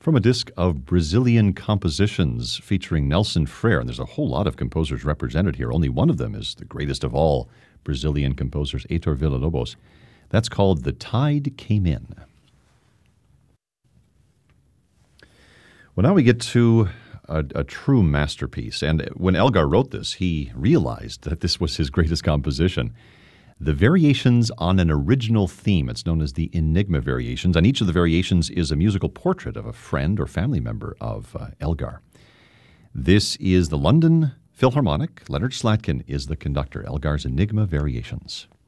From a disc of Brazilian compositions featuring Nelson Freire. And there's a whole lot of composers represented here. Only one of them is the greatest of all Brazilian composers, Heitor Villa-Lobos. That's called The Tide Came In. Well, now we get to a true masterpiece. And when Elgar wrote this, he realized that this was his greatest composition. The Variations on an Original Theme. It's known as the Enigma Variations. And each of the variations is a musical portrait of a friend or family member of Elgar. This is the London Philharmonic. Leonard Slatkin is the conductor. Elgar's Enigma Variations.